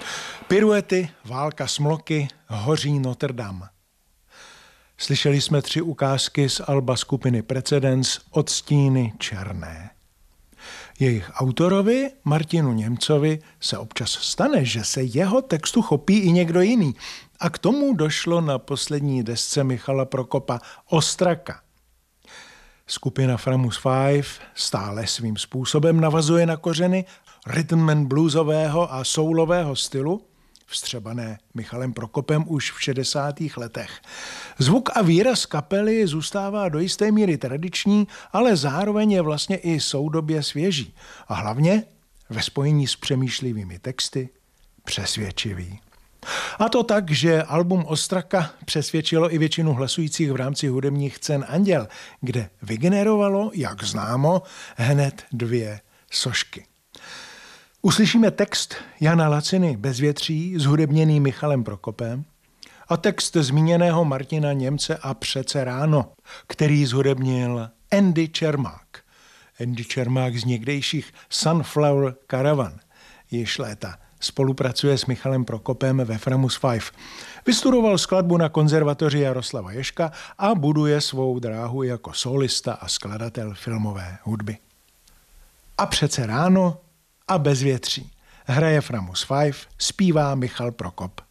Piruety, válka smloky, hoří Notre Dame. Slyšeli jsme 3 ukázky z alba skupiny Precedence Odstíny černé. Jejich autorovi, Martinu Němcovi, se občas stane, že se jeho textu chopí i někdo jiný. A k tomu došlo na poslední desce Michala Prokopa Ostraka. Skupina Framus 5 stále svým způsobem navazuje na kořeny rhythm and bluesového a soulového stylu, vstřebané Michalem Prokopem už v 60. letech. Zvuk a výraz kapely zůstává do jisté míry tradiční, ale zároveň je vlastně i soudobě svěží. A hlavně ve spojení s přemýšlivými texty přesvědčivý. A to tak, že album Ostraka přesvědčilo i většinu hlasujících v rámci hudebních cen Anděl, kde vygenerovalo, jak známo, hned 2 sošky. Uslyšíme text Jana Laciny Bezvětří, zhudebněný Michalem Prokopem, a text zmíněného Martina Němce a Přece ráno, který zhudebnil Andy Čermák. Andy Čermák z někdejších Sunflower Caravan, již léta spolupracuje s Michalem Prokopem ve Framus 5. Vystudoval skladbu na konzervatoři Jaroslava Ježka a buduje svou dráhu jako solista a skladatel filmové hudby. A Přece ráno a Bezvětří. Hraje Framus 5, zpívá Michal Prokop.